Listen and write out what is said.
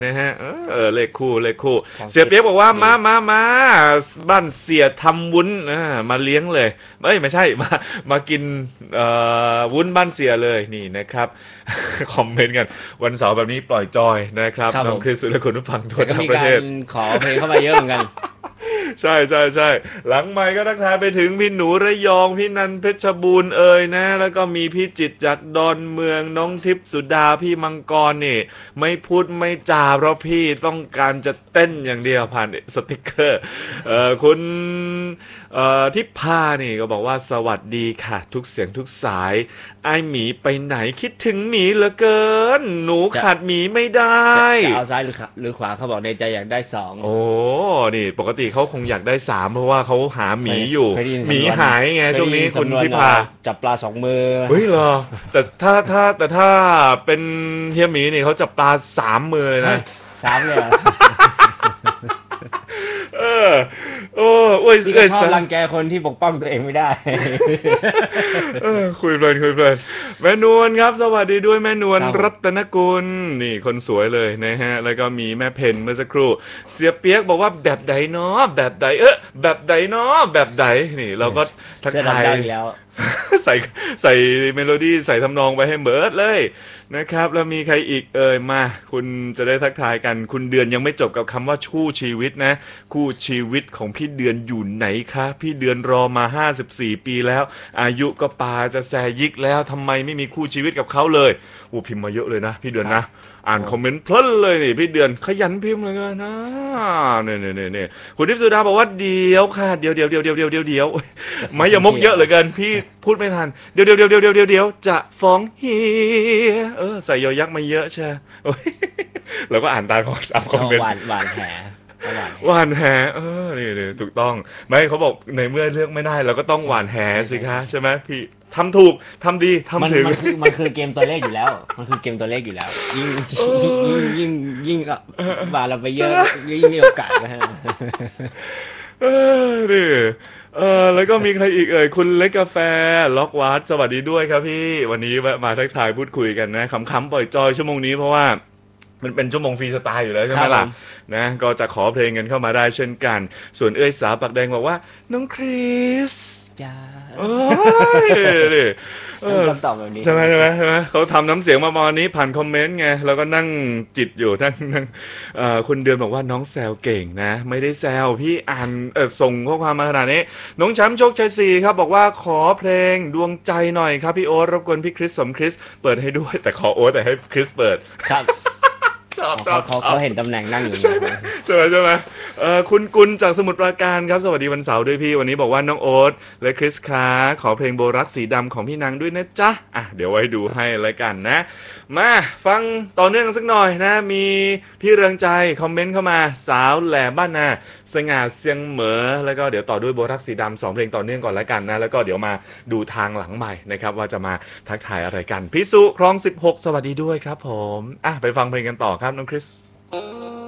นะฮะเลขคู่เลขคู่ของเสียเปียกบอกว่าดีมาบ้านเสียทำวุ้นมาเลี้ยงเลยไม่ใช่มากินวุ้นบ้านเสียเลยนี่นะครับคอมเมนต์กันวันเสาร์แบบนี้ปล่อยจอยนะครับครับผมน้องคริสและคุณผู้ฟังทั่แต่วก็มีการทั้งประเทศขอเพลงเข้ามาเยอะเหมือนกันใช่หลังไมค์ก็ทักทายไปถึงพี่หนูระยองพี่นันเพชรบูรณ์นะแล้วก็มีพี่จิตรจากดอนเมืองน้องทิพย์สุดาพี่มังกรนี่ไม่พูดไม่จาเพราะพี่ต้องการจะเต้นอย่างเดียวผ่านสติกเกอร์คุณทิพานี่ก็บอกว่าสวัสดีค่ะทุกเสียงทุกสายไอหมีไปไหนคิดถึงหมีเหลือเกินหนูจะขาดหมีไม่ได้จะเอาซ้ายหรือขวาเขาบอกในใจอยากได้สองโอ้นี่ปกติเขาคงอยากได้3เพราะว่าเขาหาหเคยมีอยู่เคยได้ยินหมีสำนวนหายไงเคยช่วงได้ยินนี้คุณสำนวนทิพาจับปลาสองมือเฮ้ยเหรอแต่ถ้าเป็นเฮียหมีนี่เขาจับปลา3 มือเลยเฮ้ยนะสามเลยเหรอเออโอ้โอ้ยพี่ก็เอ้ยชอบรังแกคนที่ปกป้องตัวเองไม่ได้คุยเพลินแม่นวลครับสวัสดีด้วยแม่นวลครับผมรัตนกุลนี่คนสวยเลยนะฮะแล้วก็มีแม่เพนเมื่อสักครู่เสียเปียกบอกว่าแบบใดเนาะแบบใดแบบใดเนาะแบบใดนี่เราก็ทักเสื้อทายดำได้อีกแล้วใส่ใส่เมโลดี้ใส่ทำนองไปให้เบิร์ดเลยนะครับแล้วมีใครอีกมาคุณจะได้ทักทายกันคุณเดือนยังไม่จบกับคำว่าคู่ชีวิตนะคู่ชีวิตของพี่เดือนอยู่ไหนคะพี่เดือนรอมา54ปีแล้วอายุก็ปาจะแซยิกแล้วทำไมไม่มีคู่ชีวิตกับเขาเลยโอ้พิมพ์มาเยอะเลยนะพี่เดือนนะอ่านคอมเมนต์เพลินเลยนี่พี่เดือนขยันพิมพ์เลยนะเนี่ยคุณทิพย์สุดาบอกว่าเดี๋ยวค่ะเดี๋ยวจะไม่ส่งอย่ามกที่เยอะเหลือเกินพี่พูดไม่ทันเดี๋ยวจะฟ้องเฮียใส่ยอยักษ์มาเยอะใช่โอ้ยเราก็อ่านตามคอมเมนต์หวานหวานแหหวานแหหวานแหนี่ถูกต้องไม่เขาบอกในเมื่อเลือกไม่ได้เราก็ต้องหวานแหสิคะใช่ไหมพี่ทำถูกทำดีมันทำถึงมันคือเกมตัวเลขอยู่แล้วมันคือเกมตัวเลขอยู่แล้วยิ่งยิ่งหวานเราไปเยอะยิ่งมีโอกาสนะฮะนี่แล้วก็มีใครอีกคุณเล็กกาแฟล็อกวัดสวัสดีด้วยครับพี่วันนี้แวะมาทักทายพูดคุยกันนะขำๆปล่อยจอยชั่วโมงนี้เพราะว่ามันเป็นชั่วโมงฟรีสไตล์อยู่แล้วใช่ไหมล่ะครับผมนะก็จะขอเพลงกันเข้ามาได้เช่นกันส่วนสาวปากแดงบอกว่าน้องคริสจ้าโอ้ยนี่เอต้องอคำตอบแบบนี้ใช่ไหมเขาทำน้ำเสียงมาประมาณนี้ผ่านคอมเมนต์ไงแล้วก็นั่งจิตอยู่นั่งคุณเดือนบอกว่าน้องแซวเก่งนะไม่ได้แซวพี่อ่านส่งข้อความมาขนาดนี้น้องแชมป์โชคชัย4ครับบอกว่าขอเพลงดวงใจหน่อยครับพี่โอ๊ตรบกวนพี่คริสสมคริสเปิดให้ด้วยแต่ขอโอ๊ตแต่ให้คริสเปิดครับชอบเขาเห็นตำแหน่งนั่งอยู่ใช่ไหมใช่ไหมคุณกุลจากสมุทรปราการครับสวัสดีวันเสาร์ด้วยพี่วันนี้บอกว่าน้องโอ๊ตและคริสคะขอเพลงโบรักสีดำของพี่นางด้วยนะจ๊ะเดี๋ยวไว้ดูให้แล้วกันนะมาฟังต่อเนื่องกันสักหน่อยนะมีพี่เรืองใจคอมเมนต์เข้ามาสาวแหลมบ้านนาสง่าเสียงเหมอแล้วก็เดี๋ยวต่อด้วยโบรักสีดำ2 เพลงต่อเนื่องก่อนแล้วกันนะแล้วก็เดี๋ยวมาดูทางหลังใหม่นะครับว่าจะมาทักทายอะไรกันพี่สุคลอง16สวัสดีด้วยครับผมไปฟังเพลงกันต่อครับน้องคริส